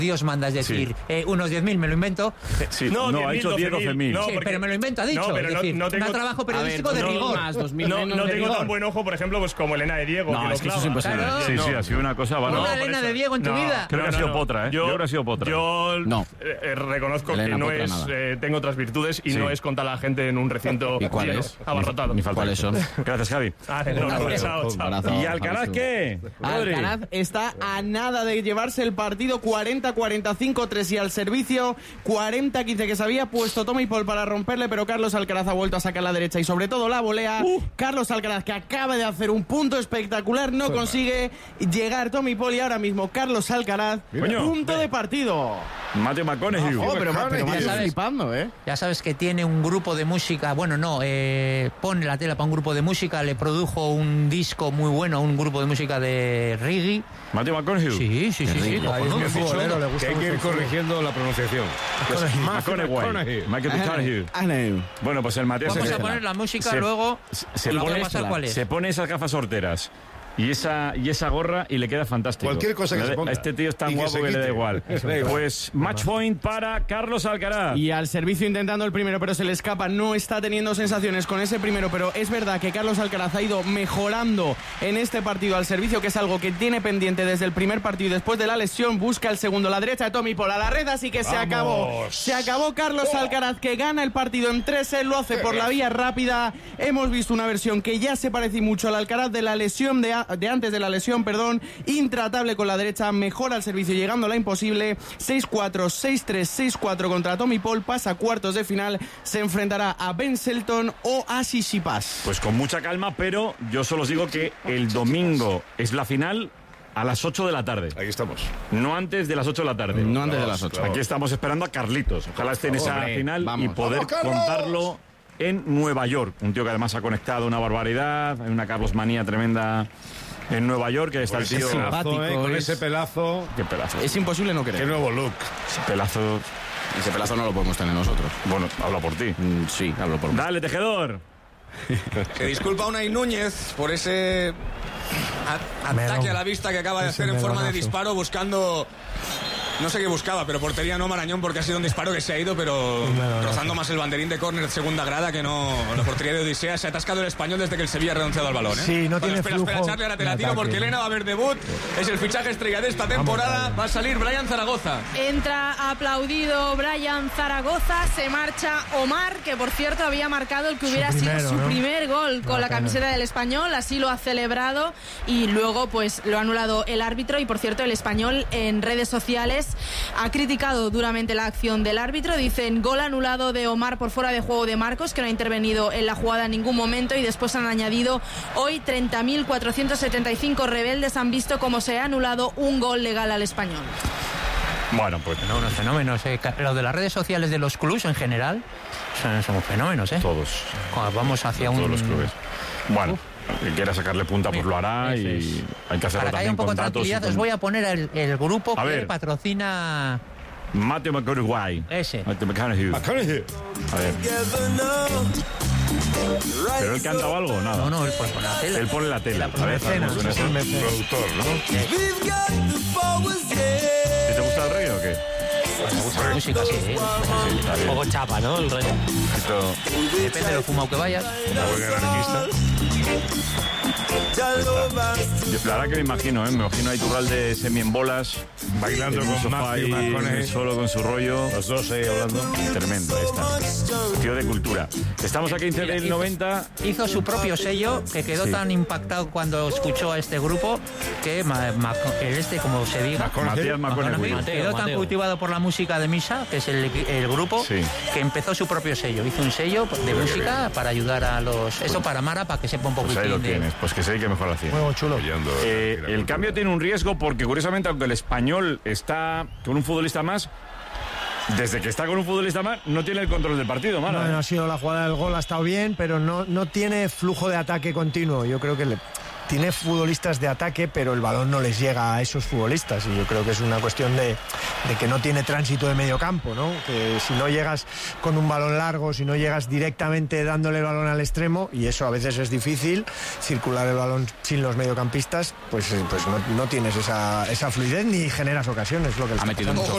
Dios manda, es decir, unos 10.000, me lo invento. Sí, no, ha dicho 10 12.000. No, sí, pero me lo invento, ha dicho. No, pero es decir, no tengo, un trabajo periodístico de rigor. No tengo tan buen ojo, por ejemplo, pues como Elena de Diego. No, que es que eso es imposible. Claro. Sí, ha sido una cosa... ¿Una Elena de Diego en tu vida? Creo que ha sido Potra, ¿eh? Yo creo que ha sido Potra. Yo reconozco Elena que no Potra, es... tengo otras virtudes y no es contar a la gente en un recinto lleno, abarrotado. ¿Cuáles son? Gracias, Javi. Chao. ¿Y Alcaraz qué? Alcaraz está a nada de llevarse el partido, 40-45-3 y al servicio 40-15, que se había puesto Tommy Paul para romperle, pero Carlos Alcaraz ha vuelto a sacar la derecha y sobre todo la volea. Carlos Alcaraz, que acaba de hacer un punto espectacular, no consigue llegar Tommy Paul y ahora mismo Carlos Alcaraz, punto de partido. Matthew McConaughey. Pero flipando, Ya sabes que tiene un grupo de música, pone la tela para un grupo de música, le produjo un disco muy bueno a un grupo de música de reggae. ¿Matthew McConaughey? Sí. Que hay que ir corrigiendo la pronunciación. McConaughey. Bueno, pues el Matías... Vamos a poner la música luego. Se pone esas gafas horteras y esa gorra y le queda fantástico. Cualquier cosa que se ponga. Este tío es tan guapo que le da igual. Pues match point para Carlos Alcaraz. Y al servicio intentando el primero, pero se le escapa. No está teniendo sensaciones con ese primero, pero es verdad que Carlos Alcaraz ha ido mejorando en este partido al servicio, que es algo que tiene pendiente desde el primer partido y después de la lesión. Busca el segundo, la derecha de Tommy Paul a la red, así que se acabó. Se acabó Carlos Alcaraz, que gana el partido en 3-6, lo hace por la vía rápida. Hemos visto una versión que ya se parece mucho al Alcaraz de la lesión de antes de la lesión, intratable con la derecha, mejora el servicio llegando a la imposible, 6-4, 6-3, 6-4 contra Tommy Paul, pasa a cuartos de final, se enfrentará a Ben Shelton o a Tsitsipas. Pues con mucha calma, pero yo solo os digo que el domingo es la final a las 8 de la tarde. Ahí estamos. No antes de las 8 de la tarde. No antes de las 8. Aquí estamos esperando a Carlitos. Ojalá esté en esa final y poder ¡Vamos, contarlo en Nueva York. Un tío que además ha conectado una barbaridad, hay una Carlos manía tremenda en Nueva York, que está el tío... Con ese pelazo... ¿Qué pelazo? Es imposible no querer. Qué nuevo look. Ese pelazo no lo podemos tener nosotros. Bueno, habla por ti. Sí, hablo por mí. Dale, Tejedor. Que disculpa a Unai Núñez por ese ataque a la vista que acaba de hacer en forma de disparo buscando... No sé qué buscaba, pero portería no Marañón, porque ha sido un disparo que se ha ido, pero rozando más el banderín de córner de segunda grada que no la portería de Odisea. Se ha atascado el Español desde que el Sevilla ha renunciado al balón, ¿eh? Sí, no tiene espera, Charlie, ahora te la tiro porque Elena va a ver debut. Es el fichaje estrella de esta temporada. Va a salir Brian Zaragoza. Entra aplaudido Brian Zaragoza, se marcha Omar, que por cierto había marcado el que hubiera sido su primer gol con la camiseta del Español, así lo ha celebrado y luego pues lo ha anulado el árbitro. Y por cierto, el Español en redes sociales ha criticado duramente la acción del árbitro. Dicen gol anulado de Omar por fuera de juego de Marcos, que no ha intervenido en la jugada en ningún momento, y después han añadido hoy 30.475 rebeldes han visto cómo se ha anulado un gol legal al Español. Bueno, pues unos fenómenos. Lo de las redes sociales de los clubs en general son fenómenos, Todos. Vamos hacia todos los clubes. Bueno, que quiera sacarle punta pues lo hará y hay que hacerlo. Para que haya un poco de tranquilidad, os voy a poner el grupo que patrocina Matthew McConaughey. Ese. Matthew McConaughey. A ver. ¿Pero él canta o algo? Nada. No, él pone la tela. Él pone la tela. A ver, Es el productor, ¿no? ¿Te gusta el rey o qué? Me gusta la música, sí. Un poco chapa, ¿no? El rey. Depende de lo fumado que vayas. La buena anarquista. La verdad que me imagino a Iturralde semi en bolas, bailando con con Matthew McConaughey, solo con su rollo. Los dos ahí hablando. Tremendo, tío de cultura. Estamos a 15 del 90. Hizo su propio sello, que quedó tan impactado cuando escuchó a este grupo, que como se diga, Matías McConaughey. Quedó tan cultivado por la música de Misa, que es el grupo, que empezó su propio sello. Hizo un sello de música para ayudar a los... Eso para Mara, para que sepa un poquitín. Pues ahí lo tienes, pues que sé que mejor hacía. Muy chulo. El cambio tiene un riesgo porque, curiosamente, aunque el Español está con un futbolista más, desde que está con un futbolista más, no tiene el control del partido, Mara. No ha sido la jugada del gol, ha estado bien, pero no tiene flujo de ataque continuo. Yo creo que tiene futbolistas de ataque, pero el balón no les llega a esos futbolistas, y yo creo que es una cuestión de que no tiene tránsito de medio campo, ¿no? Que si no llegas con un balón largo, si no llegas directamente dándole el balón al extremo, y eso a veces es difícil, circular el balón sin los mediocampistas, pues no tienes esa fluidez ni generas ocasiones, lo que ha metido mucho